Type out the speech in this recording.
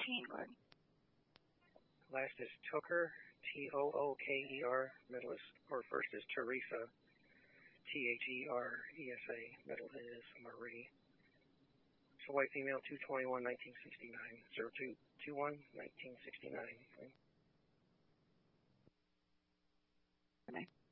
Go ahead. Last is Tooker, Tooker. Middle is, or first is Teresa, Theresa. Middle is Marie. So white female, 221, 1969, 0221, 1969. Okay.